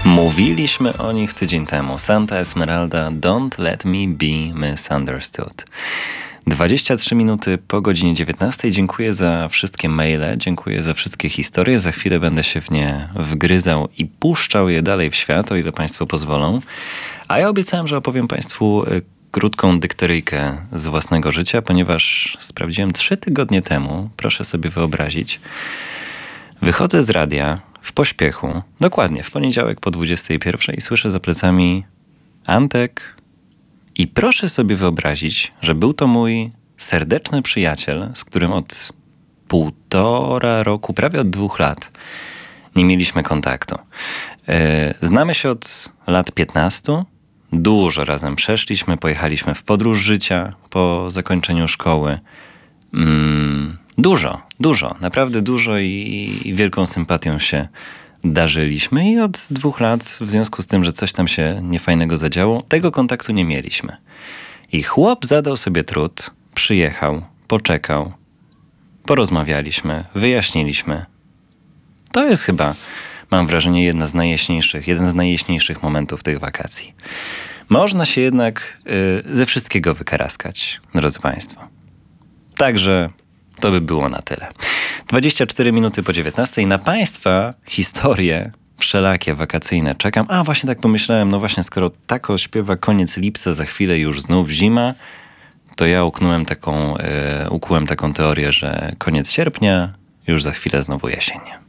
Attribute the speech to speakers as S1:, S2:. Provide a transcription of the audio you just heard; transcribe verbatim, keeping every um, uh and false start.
S1: Mówiliśmy o nich tydzień temu. Santa Esmeralda, Don't Let Me Be Misunderstood. dwadzieścia trzy minuty po godzinie dziewiętnastej. Dziękuję za wszystkie maile, dziękuję za wszystkie historie. Za chwilę będę się w nie wgryzał i puszczał je dalej w świat, o ile Państwo pozwolą. A ja obiecałem, że opowiem Państwu krótką dykteryjkę z własnego życia, ponieważ sprawdziłem trzy tygodnie temu, proszę sobie wyobrazić, wychodzę z radia w pośpiechu, dokładnie w poniedziałek po dwudziestej pierwszej i słyszę za plecami Antek i proszę sobie wyobrazić, że był to mój serdeczny przyjaciel, z którym od półtora roku, prawie od dwóch lat nie mieliśmy kontaktu. Znamy się od lat piętnastu, dużo razem przeszliśmy, pojechaliśmy w podróż życia po zakończeniu szkoły. Mm, dużo, dużo, naprawdę dużo i, i wielką sympatią się darzyliśmy i od dwóch lat, w związku z tym, że coś tam się niefajnego zadziało, tego kontaktu nie mieliśmy. I chłop zadał sobie trud, przyjechał, poczekał, porozmawialiśmy, wyjaśniliśmy. To jest chyba, mam wrażenie, jedna z najjaśniejszych, jeden z najjaśniejszych momentów tych wakacji. Można się jednak y, ze wszystkiego wykaraskać, drodzy Państwo. Także to by było na tyle. dwadzieścia cztery minuty po dziewiętnastej. Na Państwa historie wszelakie, wakacyjne czekam. A, właśnie tak pomyślałem, no właśnie, skoro tako śpiewa koniec lipca, za chwilę już znów zima, to ja uknąłem taką, yy, ukułem taką teorię, że koniec sierpnia, już za chwilę znowu jesień.